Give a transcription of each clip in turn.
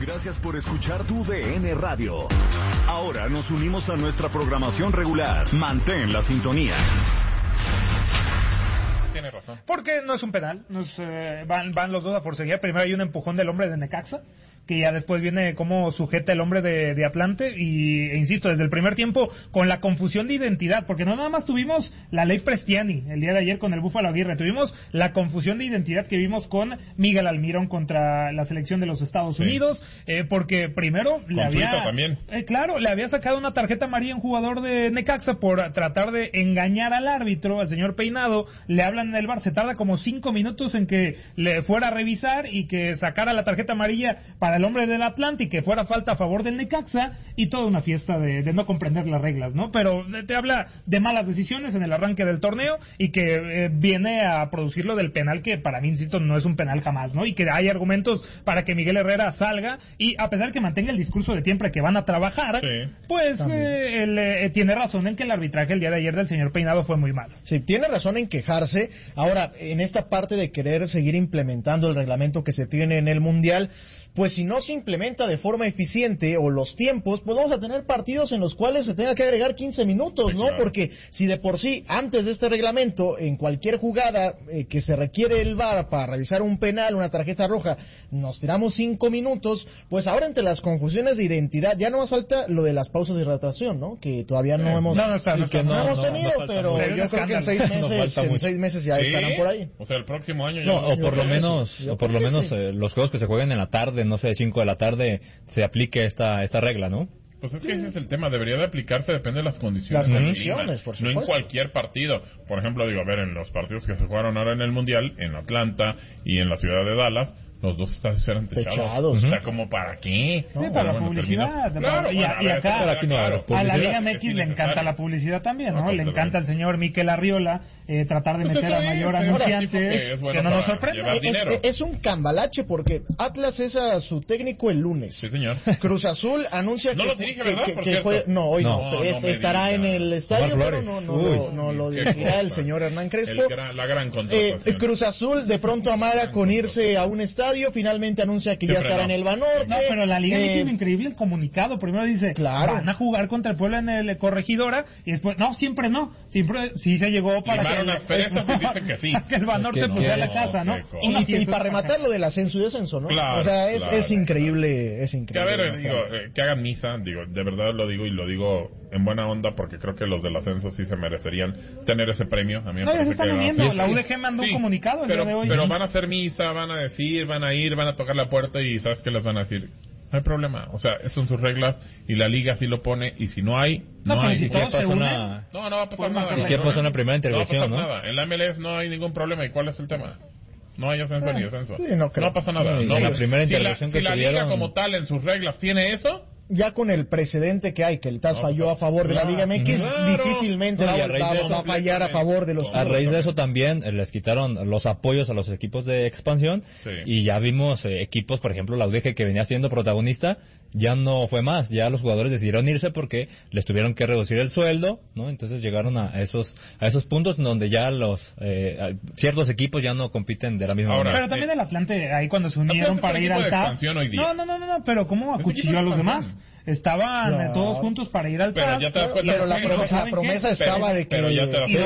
Gracias por escuchar tu DN Radio. Ahora nos unimos a nuestra programación regular. Mantén la sintonía. Tiene razón. Porque no es un penal, van los dos a forcejear. Primero hay un empujón del hombre de Necaxa, que ya después viene cómo sujeta el hombre de Atlante, e insisto, desde el primer tiempo, con la confusión de identidad, porque no nada más tuvimos la ley Prestiani el día de ayer con el Búfalo Aguirre, tuvimos la confusión de identidad que vimos con Miguel Almirón contra la selección de los Estados Unidos, porque primero le había sacado una tarjeta amarilla a un jugador de Necaxa por tratar de engañar al árbitro, al señor Peinado. Le hablan en el VAR, se tarda como 5 minutos en que le fuera a revisar y que sacara la tarjeta amarilla para el hombre del Atlante y que fuera falta a favor del Necaxa, y toda una fiesta de no comprender las reglas, ¿no? Pero te habla de malas decisiones en el arranque del torneo y que viene a producir lo del penal, que para mí, insisto, no es un penal jamás, ¿no? Y que hay argumentos para que Miguel Herrera salga, y a pesar que mantenga el discurso de siempre que van a trabajar, pues él tiene razón en que el arbitraje el día de ayer del señor Peinado fue muy malo. Sí, tiene razón en quejarse. Ahora, en esta parte de querer seguir implementando el reglamento que se tiene en el Mundial, pues si no se implementa de forma eficiente o los tiempos, pues vamos a tener partidos en los cuales se tenga que agregar 15 minutos, ¿no? Claro. Porque si de por sí, antes de este reglamento, en cualquier jugada que se requiere el VAR para revisar un penal, una tarjeta roja, nos tiramos 5 minutos, pues ahora entre las confusiones de identidad, ya no más falta lo de las pausas de hidratación, ¿no? Que todavía no hemos tenido, pero yo creo que en 6 meses ya estarán por ahí. O sea, el próximo año ya o por lo menos los juegos que se jueguen en la tarde, no sé, 5 de la tarde, se aplique esta regla, ¿no? Pues es que ese es el tema, debería de aplicarse, depende de las condiciones. Las condiciones, por supuesto. No en cualquier partido. Por ejemplo, en los partidos que se jugaron ahora en el Mundial, en Atlanta y en la ciudad de Dallas, los dos estadios eran techados. O sea, ¿como para qué? Sí, para la publicidad. Claro, y acá a la Liga MX le encanta la publicidad también, ¿no? Le encanta al señor Mikel Arriola tratar de meter a mayor anunciantes que no nos sorprenda. Es un cambalache porque Atlas es a su técnico el lunes. Sí, señor. Cruz Azul anuncia no lo dirige, ¿verdad? No, hoy no. Estará en el estadio, pero no lo dirigirá el señor Hernán Crespo. La gran contratación. Cruz Azul de pronto amaga con irse a un estadio, finalmente anuncia que ya estará en el Banorte. No, pero la Liga tiene increíble el comunicado. Primero dice, van a jugar contra el Puebla en el Corregidora, y después, siempre sí se llegó para unas perezas y dicen que sí. Que el Banorte pusiera la casa, ¿no? Y para rematar lo del ascenso y descenso, ¿no? Claro, o sea, es increíble, es increíble. Que que hagan misa, de verdad lo digo, y lo digo en buena onda, porque creo que los del ascenso sí se merecerían tener ese premio. A mí me parece que la UDG mandó un comunicado el día de hoy. Pero van a hacer misa, van a decir, van a ir, van a tocar la puerta, y ¿sabes qué les van a decir? No hay problema, o sea, esas son sus reglas y la liga así lo pone, y si no hay, no hay. Si todos se unen, no va a pasar nada. ¿Y qué pasó en la primera intervención? No va a pasar nada. En la MLS no hay ningún problema. ¿Y cuál es el tema? No hay ascenso ni descenso. Sí, no pasa nada. La primera intervención si la liga como tal en sus reglas tiene eso, ya con el precedente que hay, que el TAS falló a favor de la Liga MX, difícilmente va a fallar a favor de los clubes. A raíz de eso también les quitaron los apoyos a los equipos de expansión, y ya vimos equipos, por ejemplo, la UDG, que venía siendo protagonista, ya no fue más, ya los jugadores decidieron irse porque les tuvieron que reducir el sueldo, ¿no? Entonces llegaron a esos puntos donde ya los ciertos equipos ya no compiten de la misma manera. Pero también el Atlante, ahí cuando se unieron para ir al TAS, no, pero ¿cómo acuchilló a los demás? Estaban todos juntos para ir al TAS, pero la promesa estaba de que... ¿Y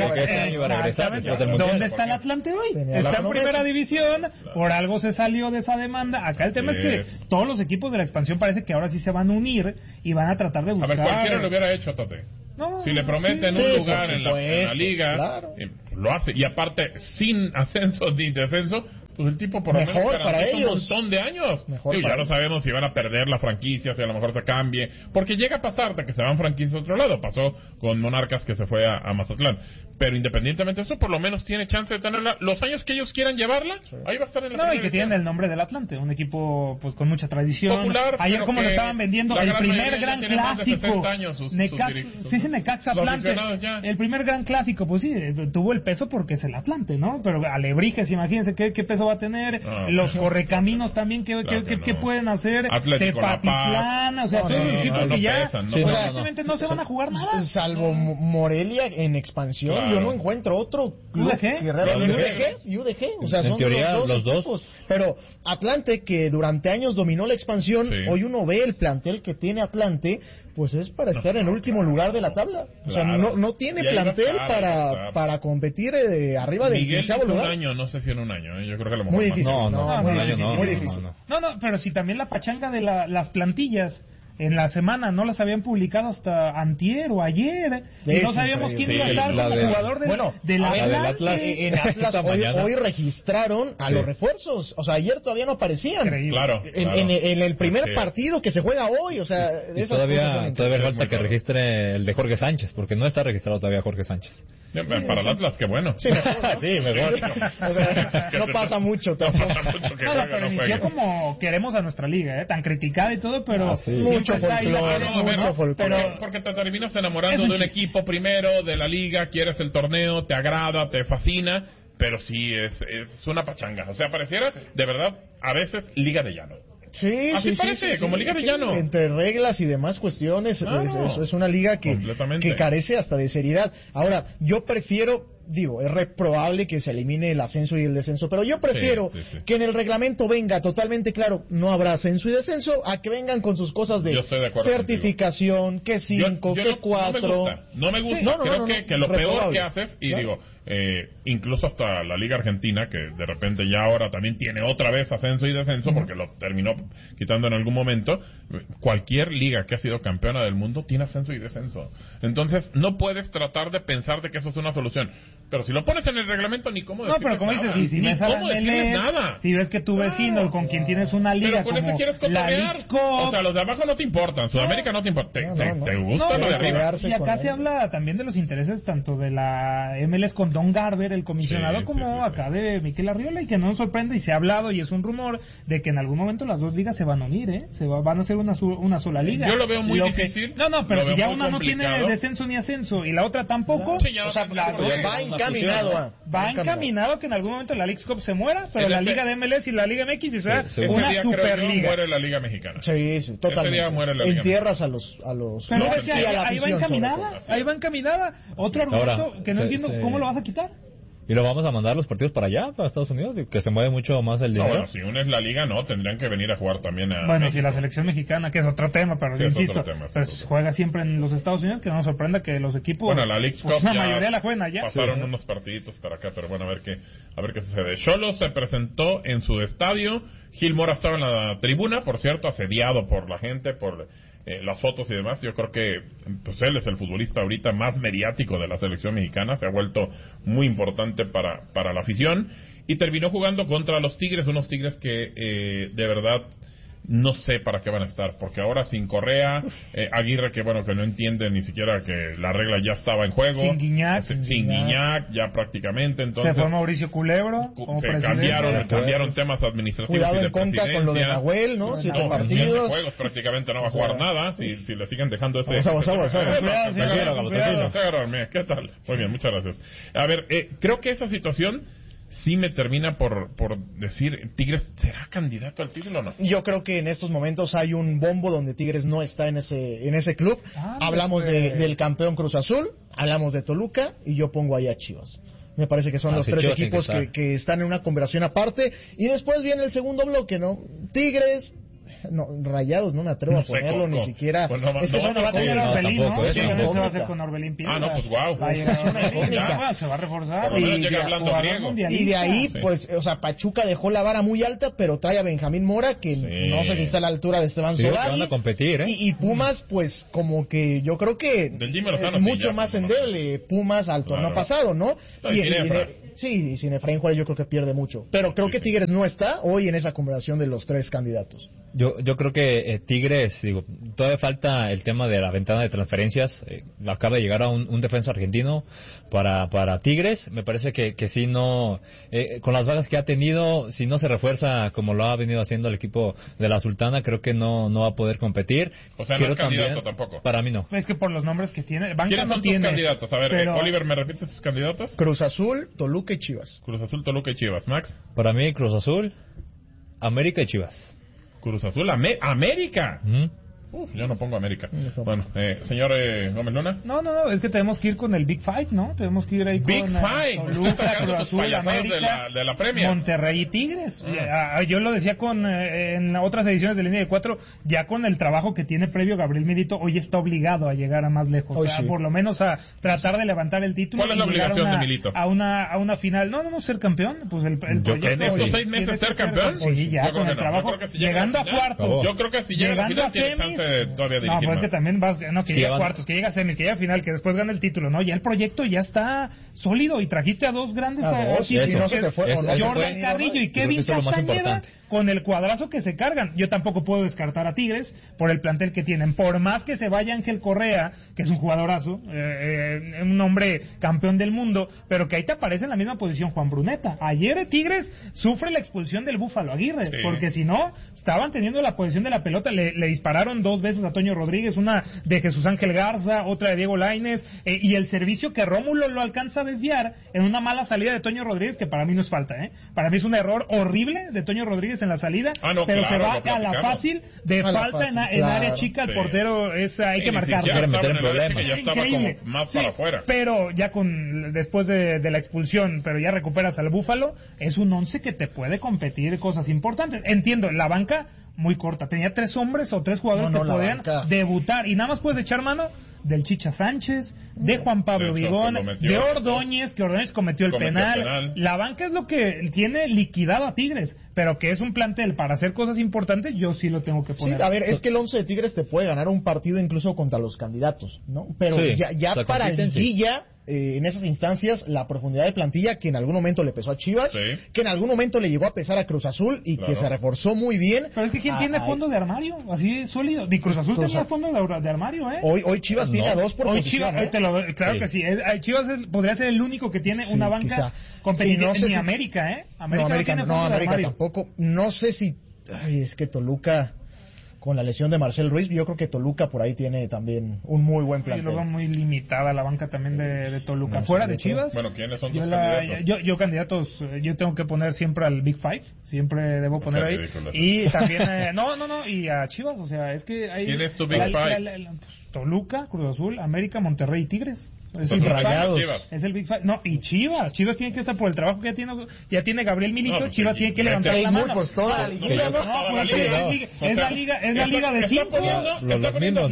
dónde está el Atlante hoy? Está en primera división, por algo se salió de esa demanda. Acá el tema es que todos los equipos de la expansión parece que ahora sí se van a unir y van a tratar de buscar... A ver, cualquiera lo hubiera hecho, Tate. Si le prometen un lugar en la liga, lo hace. Y aparte, sin ascenso ni descenso, pues el tipo por lo menos garantiza un montón de años. Ya no sabemos si van a perder la franquicia, si a lo mejor se cambie, porque llega a pasar de que se van franquicias a otro lado. Pasó con Monarcas, que se fue a Mazatlán. Pero independientemente de eso, por lo menos tiene chance de tenerla los años que ellos quieran llevarla. Ahí va a estar en la y que tienen el nombre del Atlante, un equipo pues con mucha tradición popular. Ayer como lo estaban vendiendo, el primer gran clásico, Necaxa Atlante, el primer gran clásico, pues sí, tuvo el peso porque es el Atlante, ¿no? Pero Alebrijes, imagínense qué peso peso va a tener, los correcaminos también, ¿qué pueden hacer? Tepatitlán, o sea, todos los equipos que ya prácticamente no se van a jugar nada. Salvo Morelia en expansión, yo no encuentro otro club que realmente... UDG, o sea, son los dos equipos. Pero Atlante, que durante años dominó la expansión, hoy uno ve el plantel que tiene Atlante, pues es para estar en último lugar de la tabla. O sea, no tiene plantel para competir arriba del quinceavo lugar. Un año, no sé si en un año, yo creo que lo mejor muy difícil. Muy difícil. No, pero si también la pachanga de las plantillas en la semana no las habían publicado hasta antier o ayer, y no sabíamos quién iba a estar como jugador del Atlas. En Atlas hoy registraron a los refuerzos, o sea, ayer todavía no aparecían. Claro. En el primer partido que se juega hoy, o sea, todavía falta que registre el de Jorge Sánchez, porque no está registrado todavía Jorge Sánchez. Para el Atlas, qué bueno. Sí, mejor. O sea, no pasa mucho tampoco. Pero inició como queremos a nuestra liga, tan criticada y todo, pero mucho folclore. Porque te terminas enamorando de un equipo primero, de la liga, quieres el torneo, te agrada, te fascina, pero sí es una pachanga. O sea, pareciera, de verdad, a veces liga de llano. Así parece, como liga de llano. Entre reglas y demás cuestiones, es una liga que carece hasta de seriedad. Ahora, yo prefiero, es reprobable que se elimine el ascenso y el descenso, pero yo prefiero que en el reglamento venga totalmente claro, no habrá ascenso y descenso, a que vengan con sus cosas de certificación, que 5, que 4. No me gusta. Creo que lo peor que haces, y incluso hasta la Liga Argentina, que de repente ya ahora también tiene otra vez ascenso y descenso, porque lo terminó quitando en algún momento, cualquier liga que ha sido campeona del mundo tiene ascenso y descenso. Entonces, no puedes tratar de pensar de que eso es una solución. Pero si lo pones en el reglamento, ni cómo decirles pero como nada. Dices, si ni ves cómo decirles nada. Si ves que tu vecino con quien tienes una liga, pero con ese quieres cotorrear. O sea, los de abajo no te importan, Sudamérica no te importa. Te gusta lo de arriba. Y acá se habla también de los intereses tanto de la MLS con Don Garber, el comisionado, como acá de Miquel Arriola, y que no nos sorprende, y se ha hablado, y es un rumor, de que en algún momento las dos ligas se van a unir, van a ser una sola liga. Yo lo veo muy difícil. Pero si ya una no tiene descenso ni ascenso, y la otra tampoco, va encaminado que en algún momento la Leagues Cup se muera, pero la liga de MLS y la liga MX sea una superliga. Muere la liga mexicana. Sí, totalmente. Entierras a los pero ahí va encaminada. Otro argumento que no entiendo cómo lo vas a quitar. ¿Y lo vamos a mandar los partidos para allá, para Estados Unidos? Que se mueve mucho más el dinero. Bueno, si unes la liga, tendrían que venir a jugar también a México. Si la selección mexicana, que es otro tema, pero insisto, juega siempre en los Estados Unidos, que no nos sorprenda que los equipos, bueno, la Leagues Cup, la mayoría la juegan allá. Pasaron unos partiditos para acá, pero bueno, a ver qué sucede. Xolos se presentó en su estadio, Gil Mora estaba en la tribuna, por cierto, asediado por la gente, por las fotos y demás. Yo creo que pues él es el futbolista ahorita más mediático de la selección mexicana, se ha vuelto muy importante para la afición, y terminó jugando contra los Tigres, unos Tigres que de verdad no sé para qué van a estar, porque ahora sin Correa, Aguirre que no entiende ni siquiera que la regla ya estaba en juego, sin Guiñac ya prácticamente, entonces se fue Mauricio Culebro como cambiaron temas administrativos. Cuidado en Conca con lo de Nahuel, 7 partidos, juegos prácticamente no va a jugar nada si le siguen dejando ese ¿qué tal? Muy bien, muchas gracias. A ver, creo que esa situación sí me termina por decir, ¿Tigres será candidato al título o no? Yo creo que en estos momentos hay un bombo donde Tigres no está en ese club. Hablamos del campeón Cruz Azul, hablamos de Toluca, y yo pongo ahí a Chivas. Me parece que son los tres equipos que están en una conversación aparte. Y después viene el segundo bloque, ¿no? Tigres... Rayados, no me atrevo a ponerlo ni siquiera. Pues es que va a tener Orbelín, ¿no? Se va a hacer con Orbelín Piedras. Pues wow. Se va a reforzar. Y de ahí, pues, Pachuca dejó la vara muy alta, pero trae a Benjamín Mora, que no sé si está a la altura de Esteban Solari. Van a competir, y Pumas, pues, como que yo creo que mucho más endeble Pumas al torneo pasado, ¿no? Y sin Efraín Juárez yo creo que pierde mucho. Pero creo que Tigres no está hoy en esa conversación de los tres candidatos. Yo creo que Tigres, todavía falta el tema de la ventana de transferencias. Acaba de llegar a un defensa argentino para Tigres. Me parece que si no, con las bajas que ha tenido, si no se refuerza como lo ha venido haciendo el equipo de la Sultana, creo que no va a poder competir. O sea, no es candidato tampoco. Para mí no. Es que por los nombres que tiene, banca ¿quiénes no son tiene. tus candidatos? A ver, pero... Oliver, ¿me repites tus candidatos? Cruz Azul, Toluca y Chivas. Cruz Azul, Toluca y Chivas. Max. Para mí, Cruz Azul, América y Chivas. Cruz Azul, América. Yo no pongo América. Bueno, señor Gómez Luna. No, es que tenemos que ir con el Big Five, ¿no? Tenemos que ir ahí Big con Five. Toluca, Cruz Azul, América, de la Premier. Monterrey y Tigres. Yo lo decía en otras ediciones de Línea de 4, ya con el trabajo que tiene previo Gabriel Milito, hoy está obligado a llegar a más lejos. Hoy o sea, sí. por lo menos a tratar de levantar el título. ¿Cuál es la obligación de Milito? A una final. No, ser campeón. Pues el proyecto. ¿En estos 6 meses ser campeón? Sí, ya con el trabajo. Llegando a cuartos. Yo creo que si llega a la final tiene chance de todavía dirigir. No, pues es que también que llega a cuartos, que llega a semis, que llega a final, que después gana el título, ¿no? Ya el proyecto ya está sólido y trajiste a dos grandes Jordan Carrillo y Kevin Castañeda, con el cuadrazo que se cargan. Yo tampoco puedo descartar a Tigres por el plantel que tienen. Por más que se vaya Ángel Correa, que es un jugadorazo, un hombre campeón del mundo, pero que ahí te aparece en la misma posición Juan Bruneta. Ayer Tigres sufre la expulsión del Búfalo Aguirre, porque si no, estaban teniendo la posición de la pelota. Le dispararon 2 veces a Toño Rodríguez, una de Jesús Ángel Garza, otra de Diego Lainez, y el servicio que Rómulo lo alcanza a desviar en una mala salida de Toño Rodríguez, que para mí no es falta, Para mí es un error horrible de Toño Rodríguez en la salida, pero se va a la fácil de falta en área chica. El portero hay que marcarlo. Ya estaba como más para afuera. Pero ya después de la expulsión, pero ya recuperas al Búfalo, es un 11 que te puede competir cosas importantes. Entiendo, la banca muy corta, tenía 3 hombres o 3 jugadores que podían debutar, y nada más puedes echar mano del Chicha Sánchez, de Juan Pablo Vigón, de Ordóñez, que Ordóñez cometió el penal. La banca es lo que tiene liquidado a Tigres, pero que es un plantel para hacer cosas importantes, yo sí lo tengo que poner. Sí, a ver, es que el 11 de Tigres te puede ganar un partido incluso contra los candidatos, ¿no? Pero ya para liguilla, en esas instancias, la profundidad de plantilla que en algún momento le pesó a Chivas, que en algún momento le llegó a pesar a Cruz Azul y que se reforzó muy bien. Pero es que ¿quién tiene fondo de armario? Así sólido. Ni Cruz Azul tenía fondo de armario, Hoy Chivas tiene a 2 por posición. Claro que sí. Chivas podría ser el único que tiene una banca competitiva. No sé ni América, América tampoco. No sé si... Ay, es que Toluca... Con la lesión de Marcel Ruiz, yo creo que Toluca por ahí tiene también un muy buen plantel. Yo lo veo muy limitada la banca también de Toluca. Fuera de Chivas. Bueno, ¿quiénes son tus candidatos? Yo candidatos, yo tengo que poner siempre al Big Five, siempre debo poner ahí. Y también, y a Chivas, o sea, es que hay... ¿Quién es tu Big Five? Toluca, Cruz Azul, América, Monterrey y Tigres. Es el Rayados. Es el Big Five. No, y Chivas tiene que estar por el trabajo que ya tiene Gabriel Milito. Chivas tiene que levantar la mano. Pues toda la liga, es la liga de 5. Los mismos,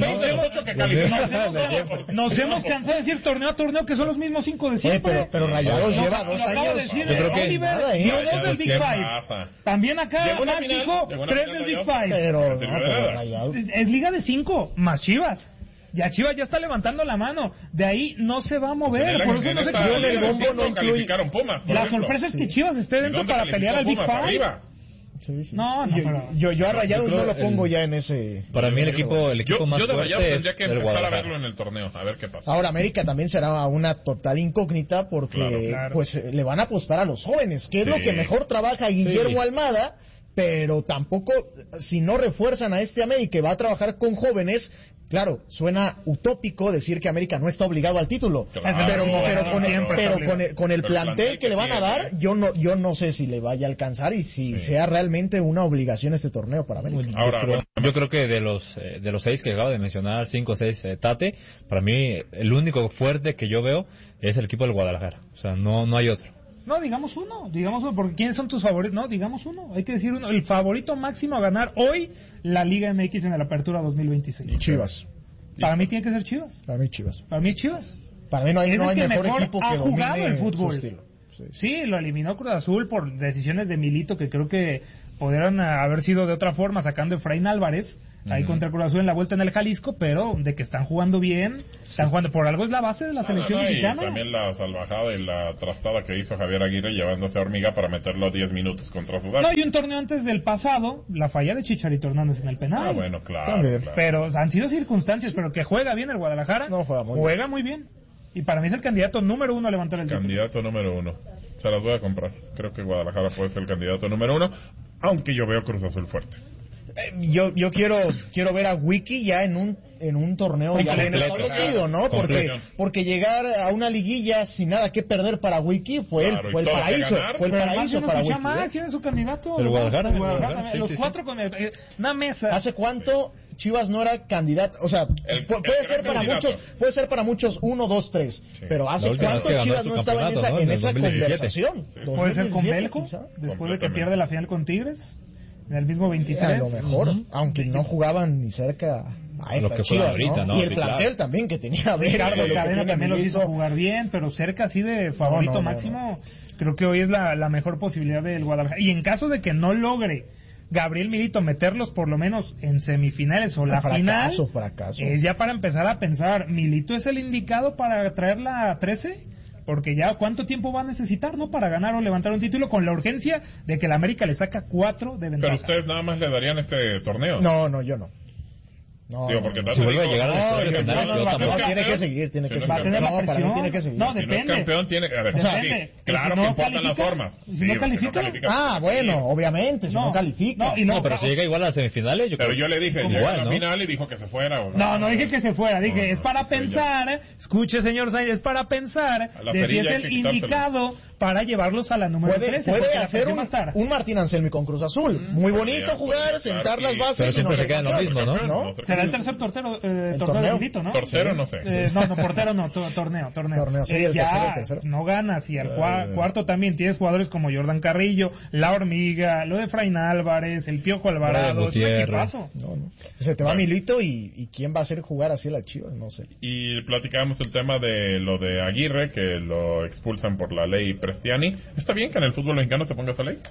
Nos hemos cansado de decir torneo a torneo que son los mismos 5 de siempre. Pero Rayados lleva 2 años. Yo creo que Oliver dio 2 del Big Five. También acá México 3 del Big Five. Pero Rayados es liga de 5 más Chivas. Ya Chivas ya está levantando la mano. De ahí no se va a mover. Por eso no se yo en el bombo no calificaron Pumas. La sorpresa es que Chivas esté dentro para pelear al Big Five. No, yo a Rayados no lo pongo ya en ese... Para mí el equipo más fuerte Rayados tendría que empezar a verlo en el torneo, a ver qué pasa. Ahora América también será una total incógnita porque pues le van a apostar a los jóvenes, que es lo que mejor trabaja Guillermo Almada. Pero tampoco, si no refuerzan a este América que va a trabajar con jóvenes, claro, suena utópico decir que América no está obligado al título. Pero con el plantel que le van a dar, yo no sé si le vaya a alcanzar y si sea realmente una obligación este torneo para América. Yo creo que de los 6 que acabo de mencionar, 5 o 6 Tate, para mí el único fuerte que yo veo es el equipo del Guadalajara. O sea, no hay otro. No, digamos uno, porque ¿quiénes son tus favoritos? No, digamos uno, hay que decir uno. El favorito máximo a ganar hoy la Liga MX en la Apertura 2026. Chivas. Para mí tiene que ser Chivas. Para mí Chivas. Para mí no hay mejor equipo que ha jugado domine el fútbol. Su estilo. Sí, lo eliminó Cruz Azul por decisiones de Milito que creo que Pudieron haber sido de otra forma, sacando a Efraín Álvarez ahí contra Cruz Azul en la vuelta en el Jalisco, pero de que están jugando bien, están jugando, por algo es la base de la selección mexicana. Y también la salvajada y la trastada que hizo Javier Aguirre llevándose a Hormiga para meterlo 10 minutos contra Sudán. No, y un torneo antes del pasado, la falla de Chicharito Hernández en el penal. Bueno, claro. Pero han sido circunstancias, pero que juega bien el Guadalajara, juega muy bien. Y para mí es el candidato número 1 a levantar el título. Candidato número 1. Se las voy a comprar. Creo que Guadalajara puede ser el candidato número 1, aunque yo veo Cruz Azul fuerte. Yo quiero ver a Wiki ya en un torneo ya bien establecido, ¿no? Porque llegar a una liguilla sin nada que perder para Wiki fue el paraíso. Fue el paraíso para Wiki. ¿Quién es su candidato? El Guadalajara. Los cuatro con una mesa. ¿Hace cuánto Chivas no era candidato? O sea, puede ser para muchos 1, 2, 3. Sí. Pero ¿hace cuánto Chivas no estaba en esa conversación? Sí. ¿Puede ser con Belco? Después de que pierde la final con Tigres. En el mismo 23. A lo mejor, aunque no jugaban ni cerca a esta que Chivas, ahorita, ¿no? Y el plantel también que tenía Ricardo Cadena también los hizo jugar bien, pero cerca así de favorito máximo. Creo que hoy es la mejor posibilidad del Guadalajara. Y en caso de que no logre Gabriel Milito meterlos por lo menos en semifinales o la final, es ya para empezar a pensar, ¿Milito es el indicado para traer la 13? Porque ya cuánto tiempo va a necesitar, ¿no? Para ganar o levantar un título con la urgencia de que la América le saca 4 de ventaja. Pero ustedes nada más le darían este torneo. No, yo no. Porque si vuelve a llegar tiene que seguir. Va a tener la presión. Para mí tiene que seguir. No, depende. Si no es campeón, tiene que... A ver, claro que importan las formas. Si no califica. Bueno, obviamente, si no califica. No, pero si llega igual a las semifinales, pero yo le dije, llegó a la final y dijo que se fuera. No dije que se fuera, dije, es para pensar, escuche señor Sainz, es para pensar de si es el indicado para llevarlos a la número 13. Puede hacer un Martín Anselmi con Cruz Azul. Muy bonito jugar, sentar las bases. Pero siempre se queda en lo mismo, ¿no? Será el tercer torneo de Milito, ¿no? Tortero no sé. No, portero no, torneo. Sí, el ya tercero. no ganas y al cuarto también tienes jugadores como Jordan Carrillo, La Hormiga, lo de Efraín Álvarez, el Piojo Alvarado, es un equipazo. Se te va Milito y ¿quién va a hacer jugar así a la Chivas? No sé. Y platicábamos el tema de lo de Aguirre, que lo expulsan por la ley Prestiani. ¿Está bien que en el fútbol mexicano se ponga esa ley?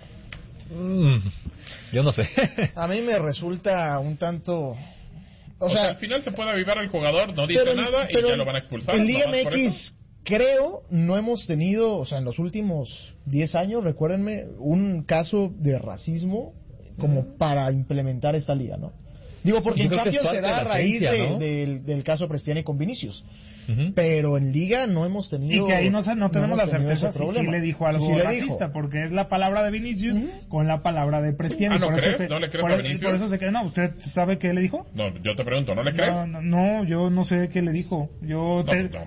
Yo no sé. A mí me resulta un tanto... O sea, al final se puede avivar al jugador, no dice nada y ya lo van a expulsar. En Liga MX, creo, no hemos tenido, o sea, en los últimos 10 años, recuérdenme, un caso de racismo como para implementar esta liga, ¿no? Digo, porque en Champions se da a raíz del caso Prestiani con Vinicius. Pero en Liga no hemos tenido... Y que ahí no tenemos la certeza si sí le dijo algo racista, porque es la palabra de Vinicius con la palabra de Prestiani. ¿No crees? ¿No le crees a Vinicius? Por eso se cree. No, ¿usted sabe qué le dijo? No, yo te pregunto, ¿no le crees? No, yo no sé qué le dijo. Pero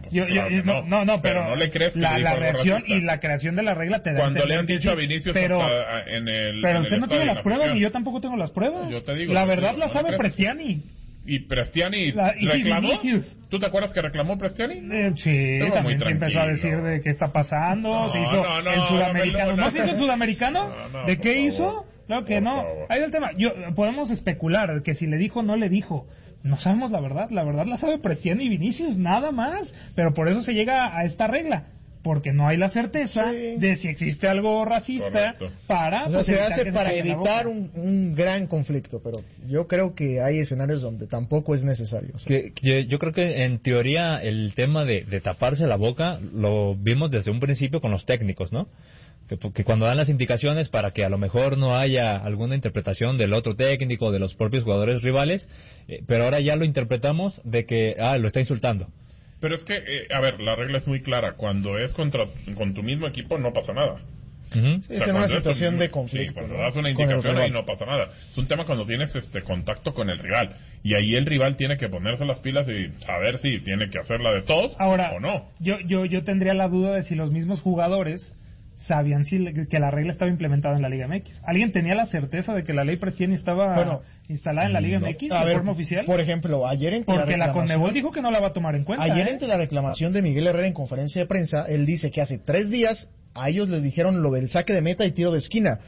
no le crees que la reacción y la creación de la regla te da cuando le han dicho a Vinicius pero usted no tiene las pruebas ni yo tampoco tengo las pruebas. Yo te digo, la verdad la sabe Prestiani. ¿Y Prestiani reclamó? ¿Tú te acuerdas que reclamó Prestiani? Sí, también se empezó a decir de qué está pasando. Se hizo el sudamericano. ¿No se hizo el sudamericano? ¿De qué hizo? Claro que no. Ahí es el tema. Podemos especular que si le dijo o no le dijo. No sabemos la verdad la sabe Prestiani y Vinicius, nada más. Pero por eso se llega a esta regla. Porque no hay la certeza de si existe algo racista. Para... O sea, se hace para evitar un gran conflicto, pero yo creo que hay escenarios donde tampoco es necesario. O sea. Yo creo que en teoría el tema de taparse la boca lo vimos desde un principio con los técnicos, ¿no? Que cuando dan las indicaciones para que a lo mejor no haya alguna interpretación del otro técnico, de los propios jugadores rivales, pero ahora ya lo interpretamos de que lo está insultando. Pero es que, a ver, la regla es muy clara. Cuando es con tu mismo equipo, no pasa nada. Sí, es una situación de conflicto. Sí, cuando das una indicación ahí no pasa nada. Es un tema cuando tienes contacto con el rival. Y ahí el rival tiene que ponerse las pilas y saber si tiene que hacerla de todos o no. Yo tendría la duda de si los mismos jugadores sabían que la regla estaba implementada en la Liga MX. ¿Alguien tenía la certeza de que la ley Prestiani estaba instalada en la Liga MX de forma oficial? Por ejemplo, ayer porque la Conmebol dijo que no la va a tomar en cuenta. Ayer ante la reclamación de Miguel Herrera en conferencia de prensa, él dice que hace 3 días a ellos les dijeron lo del saque de meta y tiro de esquina.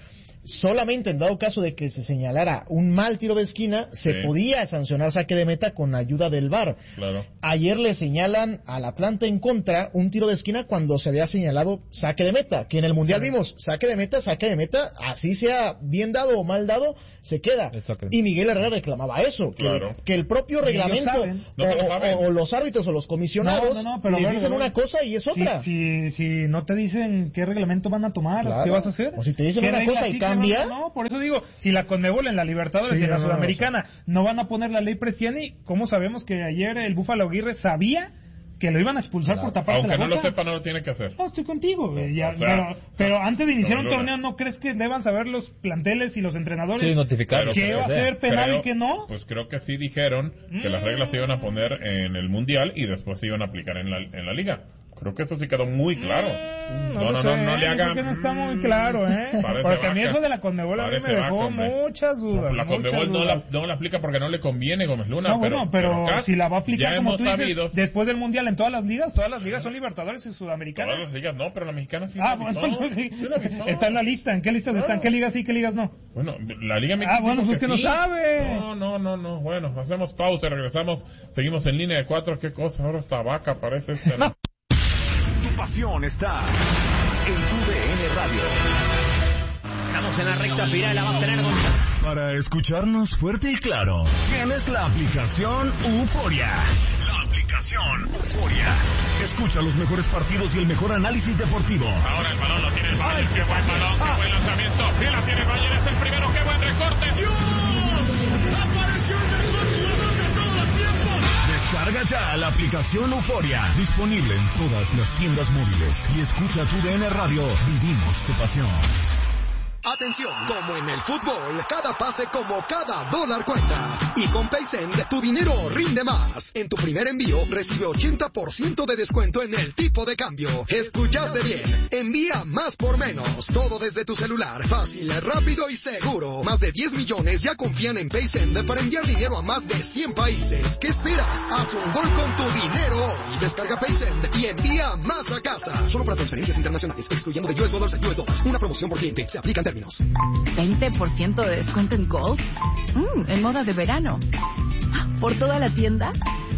solamente en dado caso de que se señalara un mal tiro de esquina, se podía sancionar saque de meta con ayuda del VAR. Claro. Ayer le señalan al Atlanta en contra un tiro de esquina cuando se había señalado saque de meta, que en el Mundial vimos saque de meta, así sea bien dado o mal dado, se queda. Y Miguel Herrera reclamaba eso, que el propio reglamento o los árbitros o los comisionados le dicen una cosa y es otra. Si no te dicen qué reglamento van a tomar, ¿qué vas a hacer? O si te dicen una cosa y cambia. No, por eso digo, si la Conmebol en la Libertadores y en la Sudamericana no van a poner la ley Prestiani, ¿cómo sabemos que ayer el Búfalo Aguirre sabía que lo iban a expulsar por taparse la boca? Aunque no lo sepa, no lo tiene que hacer. No, estoy contigo. Pero antes de iniciar un torneo, ¿no crees que deban saber los planteles y los entrenadores notificar qué va a ser penal y qué no? Pues creo que sí dijeron que las reglas se iban a poner en el Mundial y después se iban a aplicar en la Liga. Creo que eso sí quedó muy claro. No le hagan. Creo que no está muy claro, porque a mí eso de la Conmebol a mí me dejó muchas dudas. La Conmebol no la aplica porque no le conviene, Gómez Luna. Pero si la va a aplicar, como tú dices, después del Mundial en todas las ligas son Libertadores y Sudamericanas. Todas las ligas no, pero la mexicana sí. Está en la lista. ¿En qué listas están? ¿Qué ligas sí, qué ligas no? Bueno, la Liga Mexicana. Pues que no sabe. No. Bueno, hacemos pausa, regresamos. Seguimos en línea de 4. ¿Qué cosa? Ahora esta vaca parece Tu pasión está en tu DN Radio. Estamos en la recta final, la va a tener Gonzalo. Para escucharnos fuerte y claro, tienes la aplicación Euforia. La aplicación Euforia. Escucha los mejores partidos y el mejor análisis deportivo. Ahora el balón lo tiene el Bayern. Qué buen balón, qué buen lanzamiento. Y la tiene el Bayern, es el primero. Qué buen recorte. ¡Dios! ¡Apareció el mejor jugador de todos los tiempos! Descarga ya la aplicación Euforia. Disponible en todas las tiendas móviles. Y escucha tu DN Radio. Vivimos tu pasión. Atención, como en el fútbol, cada pase como cada dólar cuenta. Y con PaySend, tu dinero rinde más. En tu primer envío, recibe 80% de descuento en el tipo de cambio. Escuchaste bien, envía más por menos. Todo desde tu celular, fácil, rápido y seguro. Más de 10 millones ya confían en PaySend para enviar dinero a más de 100 países. ¿Qué esperas? Haz un gol con tu dinero hoy. Descarga PaySend y envía más a casa. Solo para transferencias internacionales, excluyendo de US Dollars a US Dollars. Una promoción por cliente, se aplican términos. 20% de descuento en Golf. En moda de verano. ¿Por toda la tienda?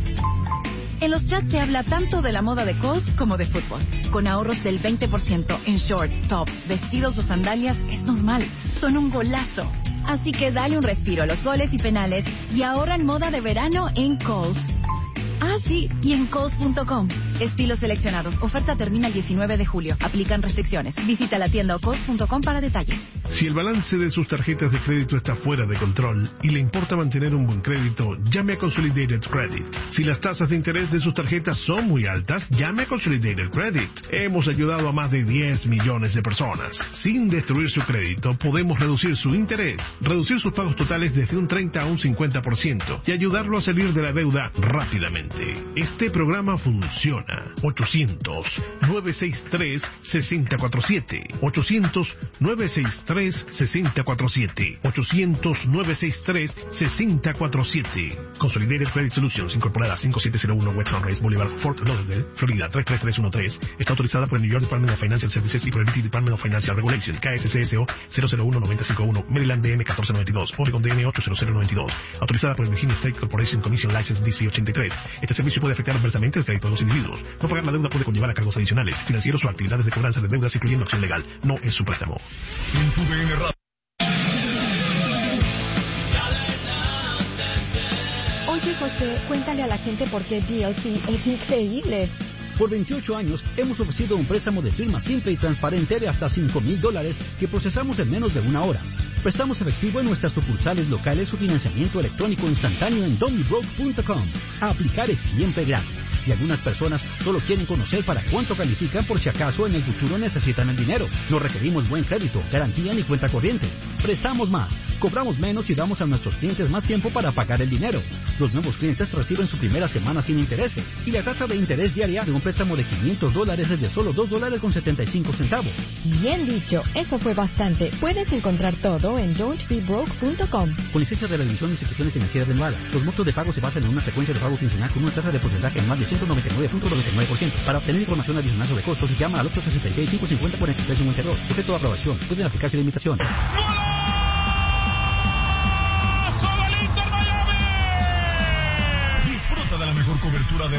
En los chats se habla tanto de la moda de golf como de fútbol. Con ahorros del 20% en shorts, tops, vestidos o sandalias es normal. Son un golazo. Así que dale un respiro a los goles y penales y ahorra en moda de verano en Kohl's. Sí, y en Kohl's.com. Estilos seleccionados. Oferta termina el 19 de julio. Aplican restricciones. Visita la tienda o Kohl's.com para detalles. Si el balance de sus tarjetas de crédito está fuera de control y le importa mantener un buen crédito, llame a Consolidated Credit. Si las tasas de interés de sus tarjetas son muy altas, llame a Consolidated Credit. Hemos ayudado a más de 10 millones de personas. Sin destruir su crédito, podemos reducir su interés, reducir sus pagos totales desde un 30 a un 50% y ayudarlo a salir de la deuda rápidamente. Este programa funciona. 800-963-6047. 800-963-6047. 800-963-6047. Consolidated Credit Solutions, incorporada 5701 West Sunrise Boulevard, Fort Lauderdale, Florida 33313. Está autorizada por el New York Department of Financial Services y por el BT Department of Financial Regulation, KSCSO 001-951, Maryland DM 1492, Oregon DM 80092. Autorizada por el Virginia State Corporation Commission License DC 83. Este servicio puede afectar adversamente el crédito de los individuos. No pagar la deuda puede conllevar a cargos adicionales, financieros o actividades de cobranza de deudas, incluyendo acción legal. No es su préstamo. En tu DN Radio. Oye, José, cuéntale a la gente por qué DLC es increíble. Por 28 años hemos ofrecido un préstamo de firma simple y transparente de hasta $5,000 que procesamos en menos de una hora. Prestamos efectivo en nuestras sucursales locales o financiamiento electrónico instantáneo en don'tbebroke.com. A aplicar es siempre gratis y algunas personas solo quieren conocer para cuánto califican por si acaso en el futuro necesitan el dinero. No requerimos buen crédito, garantía ni cuenta corriente. Prestamos más, cobramos menos y damos a nuestros clientes más tiempo para pagar el dinero. Los nuevos clientes reciben su primera semana sin intereses y la tasa de interés diaria de un préstamo de $500 es de solo $2.75. Bien dicho, eso fue bastante. Puedes encontrar todo en don'tbebroke.com. Con licencia de la División de Instituciones Financieras de Nevada, los montos de pago se basan en una frecuencia de pago quincenal con una tasa de porcentaje en más de 199.99%. Para obtener información adicional sobre costos, llama al 866-550-4352. Sujeto a aprobación. Pueden aplicarse limitaciones.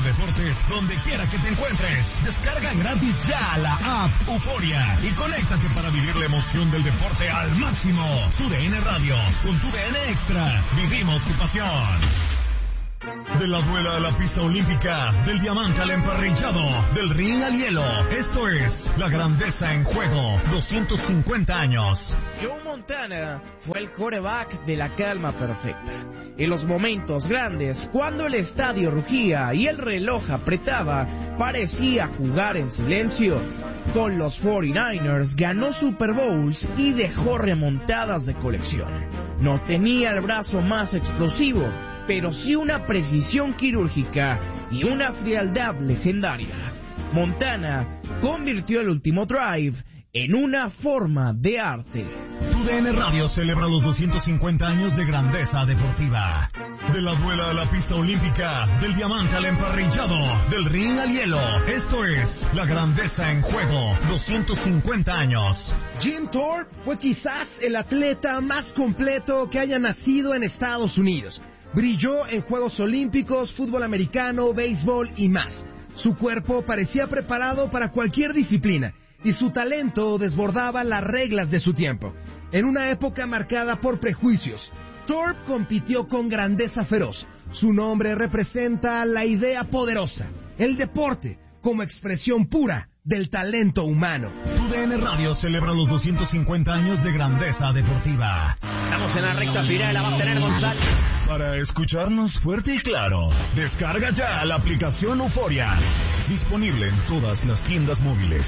deportes donde quiera que te encuentres. Descarga gratis ya la app Euforia y conéctate para vivir la emoción del deporte al máximo. TUDN Radio, con TUDN Extra, vivimos tu pasión. De la duela a la pista olímpica, del diamante al emparrillado, del ring al hielo. Esto es La Grandeza en Juego, 250 años. Joe Montana fue el quarterback de la calma perfecta. En los momentos grandes, cuando el estadio rugía y el reloj apretaba, parecía jugar en silencio. Con los 49ers ganó Super Bowls y dejó remontadas de colección. No tenía el brazo más explosivo, pero sí una precisión quirúrgica y una frialdad legendaria. Montana convirtió el último drive en una forma de arte. TUDN Radio celebra los 250 años de grandeza deportiva. De la duela a la pista olímpica, del diamante al emparrillado, del ring al hielo. Esto es La Grandeza en Juego, 250 años. Jim Thorpe fue quizás el atleta más completo que haya nacido en Estados Unidos. Brilló en Juegos Olímpicos, fútbol americano, béisbol y más. Su cuerpo parecía preparado para cualquier disciplina y su talento desbordaba las reglas de su tiempo. En una época marcada por prejuicios, Thorpe compitió con grandeza feroz. Su nombre representa la idea poderosa, el deporte como expresión pura del talento humano. TUDN Radio celebra los 250 años de grandeza deportiva. Estamos en la recta final, la va a tener González. Para escucharnos fuerte y claro, descarga ya la aplicación Euforia. Disponible en todas las tiendas móviles.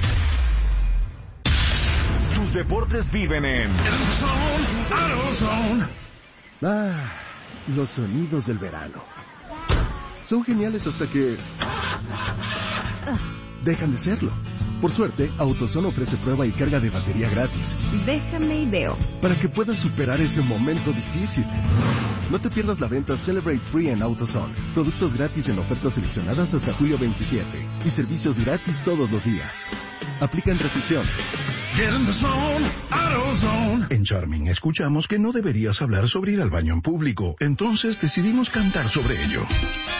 Tus deportes viven en AutoZone. Los sonidos del verano. Son geniales hasta que dejan de serlo. Por suerte, AutoZone ofrece prueba y carga de batería gratis. Déjame y veo. Para que puedas superar ese momento difícil. No te pierdas la venta Celebrate Free en AutoZone. Productos gratis en ofertas seleccionadas hasta julio 27. Y servicios gratis todos los días. Aplican restricciones. Get in the zone, AutoZone. En Charming escuchamos que no deberías hablar sobre ir al baño en público. Entonces decidimos cantar sobre ello.